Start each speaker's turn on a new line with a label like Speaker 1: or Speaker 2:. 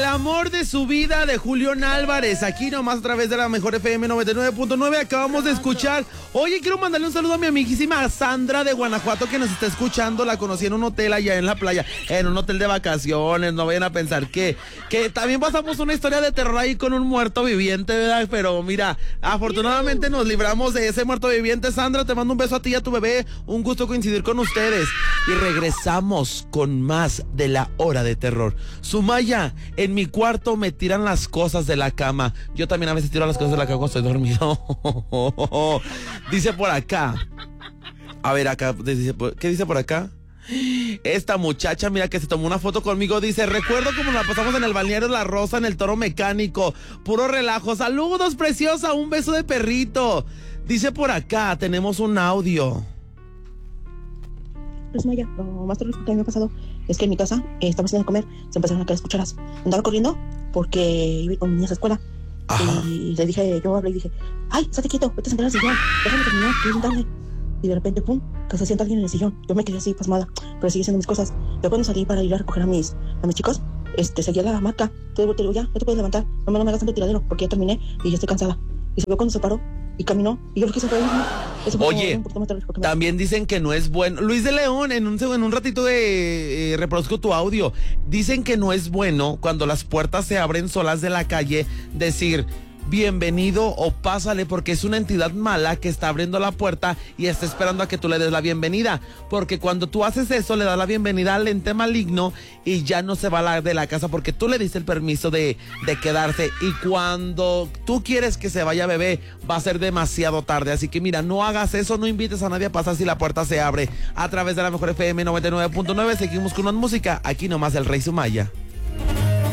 Speaker 1: amor de su vida de Julián Álvarez, aquí nomás a través de la mejor FM 99.9. Acabamos de escuchar. Oye, quiero mandarle un saludo a mi amiguísima Sandra de Guanajuato, que nos está escuchando. La conocí en un hotel allá en la playa, en un hotel de vacaciones. No vayan a pensar que también pasamos una historia de terror ahí con un muerto viviente, ¿verdad? Pero mira, afortunadamente nos libramos de ese muerto viviente. Sandra, te mando un beso a ti y a tu bebé. Un gusto coincidir con ustedes. Y regresamos con más de la hora de terror. Sumaya, en mi cuarto me tiran las cosas de la cama. Yo también a veces tiro las cosas de la cama cuando estoy dormido. Dice por acá. A ver, acá, ¿qué dice por acá? Esta muchacha, mira, que se tomó una foto conmigo, dice: recuerdo como la pasamos en el balneario La Rosa, en el Toro Mecánico, puro relajo. Saludos, preciosa, un beso de perrito. Dice por acá, tenemos un audio.
Speaker 2: Pues Maya, lo más terrorífico que me ha pasado es que en mi casa estaba haciendo de comer, se empezaron a caer las cucharas. Andaba corriendo porque iba con niñas a la escuela.
Speaker 1: Ajá.
Speaker 2: Y le dije, yo hablé y dije: ay, estate quieto, vete a sentar al sillón, déjame terminar, que es bien tarde. Y de repente, pum, que se sienta alguien en el sillón. Yo me quedé así pasmada, pero seguí haciendo mis cosas. Yo cuando salí para ir a recoger a mis chicos, seguía la marca. Te digo, ya te puedes levantar, no me hagas tanto tiradero, porque ya terminé y ya estoy cansada. Y se vio cuando se paró y caminó, y yo lo quise reír.
Speaker 1: Oye, también dicen que no es bueno. Luis de León, en un ratito reproduzco tu audio. Dicen que no es bueno cuando las puertas se abren solas de la calle decir bienvenido o pásale, porque es una entidad mala que está abriendo la puerta y está esperando a que tú le des la bienvenida, porque cuando tú haces eso le das la bienvenida al ente maligno y ya no se va de la casa porque tú le diste el permiso de quedarse, y cuando tú quieres que se vaya bebé va a ser demasiado tarde. Así que mira, no hagas eso, no invites a nadie a pasar si la puerta se abre. A través de la mejor FM 99.9 seguimos con una música, aquí nomás el Rey Sumaya.